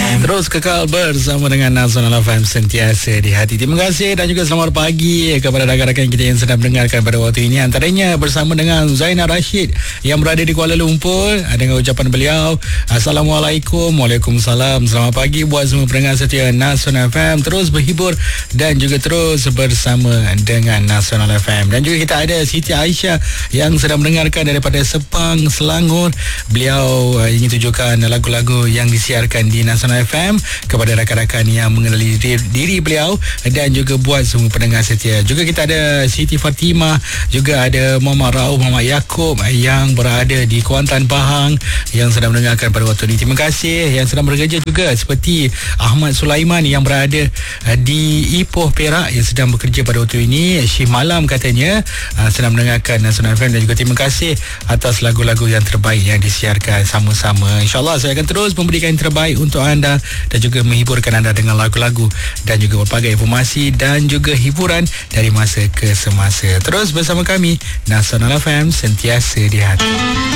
Terus kekal bersama dengan Nasional FM sentiasa di hati. Terima kasih dan juga selamat pagi kepada rakan-rakan kita yang sedang mendengarkan pada waktu ini. Antaranya bersama dengan Zainal Rashid yang berada di Kuala Lumpur. Dengan ucapan beliau, Assalamualaikum, Waalaikumsalam. Selamat pagi buat semua pendengar setia Nasional FM. Terus berhibur dan juga terus bersama dengan Nasional FM. Dan juga kita ada Siti Aisyah yang sedang mendengarkan daripada Sepang, Selangor. Beliau ingin tunjukkan lagu-lagu yang disiarkan di Nasional FM kepada rakan-rakan yang mengenali diri beliau dan juga buat semua pendengar setia. Juga kita ada Siti Fatimah, juga ada Muhammad Rauf, Muhammad Yaakob yang berada di Kuantan, Pahang yang sedang mendengarkan pada waktu ini. Terima kasih yang sedang bekerja juga seperti Ahmad Sulaiman yang berada di Ipoh, Perak yang sedang bekerja pada waktu ini. Shift malam katanya sedang mendengarkan Nasional FM. Dan juga terima kasih atas lagu-lagu yang terbaik yang disiarkan sama-sama. InsyaAllah saya akan terus memberikan yang terbaik untuk anda dan juga menghiburkan anda dengan lagu-lagu dan juga berbagai informasi dan juga hiburan dari masa ke semasa. Terus bersama kami Nasional FM sentiasa di hati.